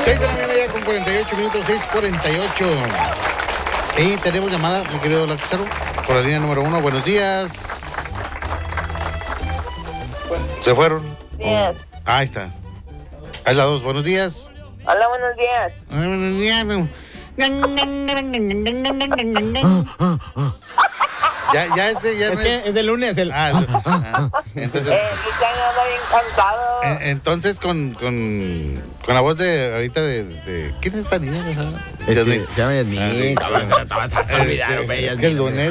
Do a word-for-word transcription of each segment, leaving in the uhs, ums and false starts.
seis de la mañana ya con cuarenta y ocho minutos, seis cuarenta y ocho. Y tenemos llamada, mi querido Lázaro, por la línea número uno. Buenos días. ¿Se fueron? Días. Oh. Ah, ahí está. Ahí es la dos. Buenos días. Hola, buenos días. Buenos días. Ya, ya ese, ya es no que es... es de lunes. El... Ah, el... ah, entonces... Eh, mi anda bien cansado. Entonces, con, con, con la voz de ahorita de... de ¿quién es esta niña? O sea, Es Yasmín. que se llama Yasmín. Ah, sí. Te vas a- te vas a Este, olvidar, güey, es que el Yasmín. lunes...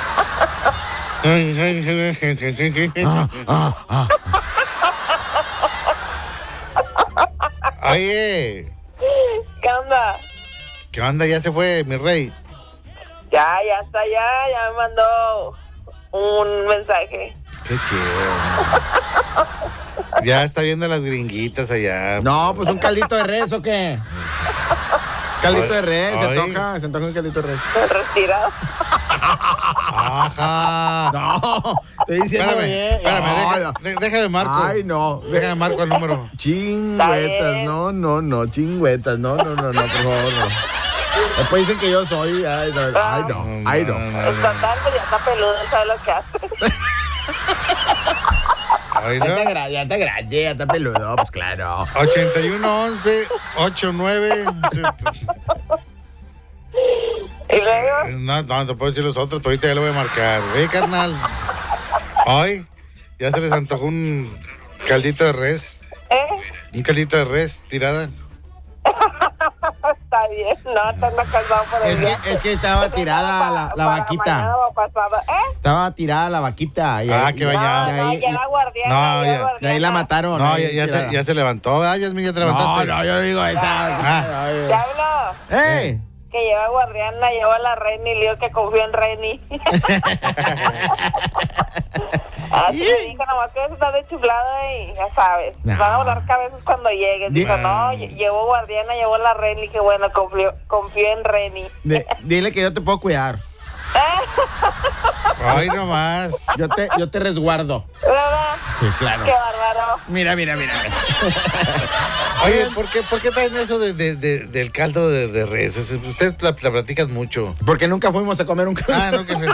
Oye, ¿Qué onda? ¿qué onda? Ya se fue, mi rey. Ya, ya está, ya, ya me mandó un mensaje. Qué chido. Ya está viendo las gringuitas allá. No, pues un caldito de res, ¿o qué? Caldito de res, se Ay. antoja, se antoja un caldito de res. Retirado. Ajá. No, estoy diciendo Espérame, bien. espérame, No, deja, no. de- deja de marco. Ay, no. Deja de marco el número. Chingüetas, bien. no, no, no, chingüetas, no, no, no, no, por favor, no. Después dicen que yo soy, ay, no, ay, no, ay, no. El total, pues ya está peludo, él sabe lo que hace. Ahí Ya no. está grande, ya está grande, ya está peludo, pues claro. ochenta y uno, once, ochenta y nueve. Y luego, No, no, te puedo decir los otros, pero ahorita ya lo voy a marcar. Eh, carnal. Hoy ya se les antojó un caldito de res. ¿eh? Un caldito de res tirada. Está bien, no, está anda cansado por el Es que, día. es que estaba tirada la, la Para vaquita. mañana o pasado, ¿eh? Estaba tirada la vaquita. Y Ah, ahí- qué bañado. y No, no, ahí- ya la guardiana. No, ya ya. guardiana. de ahí la mataron. No, ahí ya, ya tirada. se, ya se levantó. Ah, Yasmín, ya te No, levantaste. no, yo digo esa. Ah. Ay, ¿Te hablo? ¡Ey! Que lleva guardiana, lleva a la Reni, le digo que confío en Reni. Así me dijo, nomás que eso está de chiflado y ya sabes. No. Van a volar cabezas cuando llegues. Di- Dijo, no, lle- llevó guardiana, llevó a la Reni, que bueno, confío, confío en Reni. De- dile que yo te puedo cuidar. Ay, nomás. Yo te, yo te resguardo. ¿Verdad? Sí, claro. Qué bárbaro. Mira, mira, mira. Oye, ¿por qué, ¿por qué traen eso de, de, de- del caldo de, de res? Es- Ustedes la, la platican mucho. Porque nunca fuimos a comer un Ah, no, que...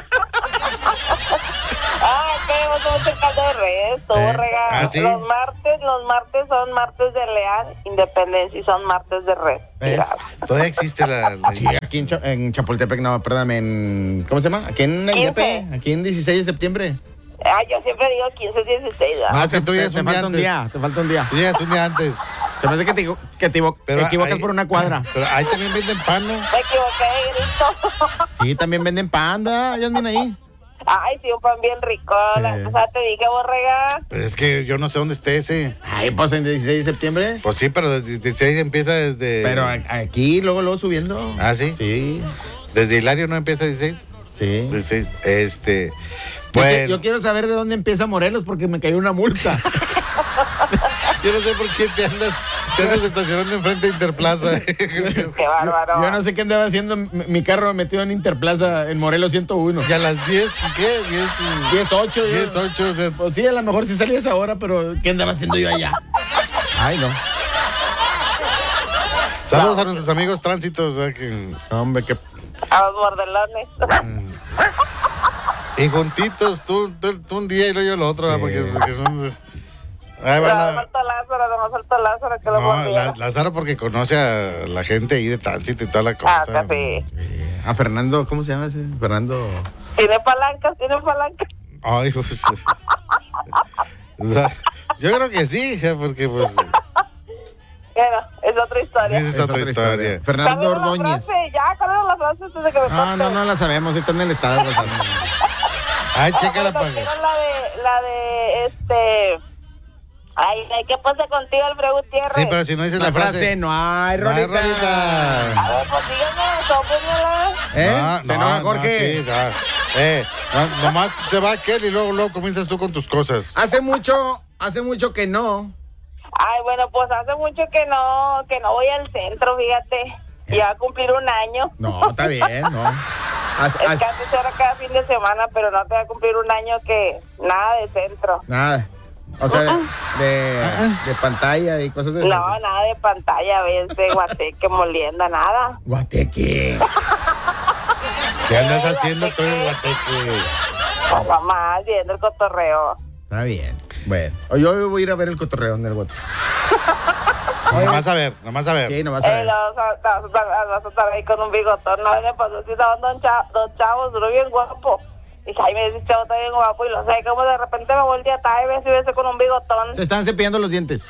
Ah, es que hemos hecho el caldo de res, todo Eh, regado. ¿ah, sí? Los martes, los martes son martes de Leal, Independencia, y son martes de res. ¿Ves? Mira. Todavía existe la... la- Sí, aquí en, Cha- en Chapultepec, no, perdóname, en... ¿Cómo se llama? Aquí en el D P, aquí en dieciséis de septiembre. Ah, yo siempre digo quince, dieciséis, ¿verdad? Ah, es que tú ya te, es te un día falta un antes. día, te falta un día. Tú llegas un día antes. Se me hace que te, que te equivo- Pero te equivocas ahí- por una cuadra. Pero ahí también venden pan, ¿no? Me equivoqué de grito. Sí, también venden panda, Yasmin, ahí. Ay, sí, un pan bien rico. Sí. La, o sea, te dije, borrega. Pero es que yo no sé dónde esté ese. Ay, pues en dieciséis de septiembre. Pues sí, pero desde dieciséis empieza desde... Pero a- aquí, luego, luego subiendo. ¿Ah, sí? Sí, ¿Desde Hilario no empieza dieciséis? sí. dieciséis. Este... Yo, Bueno, que- yo quiero saber de dónde empieza Morelos porque me cayó una multa. yo no sé por qué te andas, te andas estacionando enfrente de Interplaza. Qué bárbaro. Yo no sé qué andaba haciendo mi, mi carro metido en Interplaza en Morelos ciento uno. Y a las diez, ¿qué? diez, y- diez ocho. yo- diez, ocho, o sea, Pues sí, a lo mejor sí salías ahora, pero ¿qué andaba haciendo yo allá? Ay, no. saludos a nuestros amigos tránsitos. o sea, que- Hombre, que... A los mordelones. y juntitos, tú, tú, tú un día y luego yo el otro, ¿verdad? porque, porque son... Ahí va No, la- falta Lázaro, no falta Lázaro, que lo no, la- mordieron. Lázaro porque conoce a la gente ahí de tránsito y toda la Ah, cosa. casi. eh, a Fernando, ¿cómo se llama ese? Fernando... Tiene palancas, tiene palancas. Ay, pues... yo creo que sí, porque pues... Bueno, es otra historia. Sí, es otra historia. Fernando Cámbiale la Ordóñez. frase, ya, cámbiale la frase antes de que me No, corte. no, no la sabemos, está en el estado. la sabemos. Ay, Ah, chécala bueno, para quiero la de, la de, este... Ay, ay, ¿qué pasa contigo, Alfredo Gutiérrez? Sí, pero si no dices La la frase, frase... no hay, No hay Rolita. rolita. A ver, pues díganme, sóprenmela. ¿Eh? No, ¿Se no, enoja, no, Jorge? sí, no. Eh, no, nomás se va aquel y luego, luego comienzas tú con tus cosas. Hace mucho, hace mucho que no. Ay, bueno, pues hace mucho que no, que no voy al centro, fíjate. Ya va a cumplir un año. No, está bien, no. Hace- Es hace- que antes era cada fin de semana, pero no te va a cumplir un año que nada de centro. nada. O sea, de, de pantalla y cosas de... No, nada de pantalla, ves, de guateque, molienda, nada. Guateque. ¿Qué andas haciendo tú en Guateque? Pues mamá, viendo el cotorreo. Está bien. Bueno, yo voy a ir a ver el cotorreo en el Guateque. Nomás a ver, nomás a ver. Sí, nomás a Eh, ver. los, vas, vas a estar ahí con un bigotón, no me pasó si estaban dos cha, dos chavos, uno bien guapo. Y Jaime dice, chavo, está bien guapo, y lo sé, como de repente me volteé a y ves y ves con un bigotón. Se están cepillando los dientes.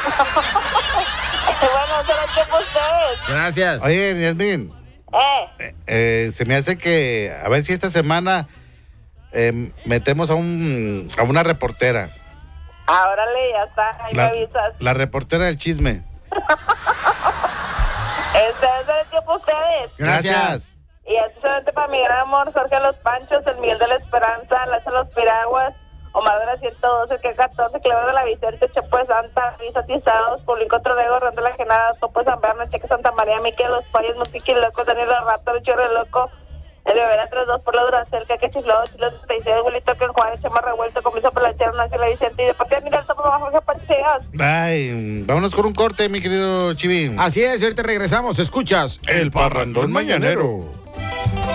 Bueno, se lo eché por ustedes. Gracias. Oye, Yasmin, Eh, eh, eh, se me hace que, a ver si esta semana eh, metemos a, un, a una reportera. órale, ya está, ahí La, me avisas. la reportera del chisme. Este es el tiempo ustedes. Gracias. Y especialmente para mi gran amor, Jorge Los Panchos, el Miguel de la Esperanza, Lazo Los Piraguas, Omar de la ciento doce, que catorce, Clever de la Vicente, Chepo de Santa, Risa Tizados, Publico Trodego, Ron de la Genada, Topo de San Berna, Cheque Santa María, Miquel, Los Payos, Musiqui Loco, Daniel Rato, El Chorro Loco, el Bebera tres dos por la Duracerca, que chiflado, Chilo setenta y seis, Abuelito que en Juárez, Chema Revuelto, Comienzo Pelachero, Nancy la Vicente, y después de mirar el topo bajo Jorge Pancheos. Ay, vámonos con un corte, mi querido Chivín. Así es, ahorita regresamos. Escuchas El Parrandón Mañanero.